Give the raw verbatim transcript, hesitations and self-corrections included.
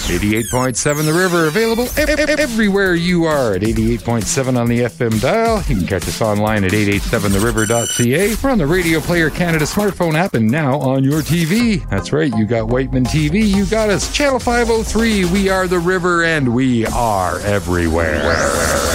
eighty-eight point seven The River, available e- e- everywhere you are at eighty-eight point seven on the F M dial. You can catch us online at eight eight seven the river dot c a. We're on the Radio Player Canada smartphone app and now on your T V. That's right, you got Whiteman T V, you got us. Channel five oh three, we are The River, and we are everywhere.